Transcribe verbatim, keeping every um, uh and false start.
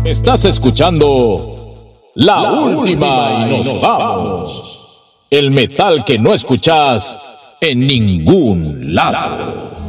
Estás escuchando La, La Última y nos vamos. El metal que no escuchas en ningún lado.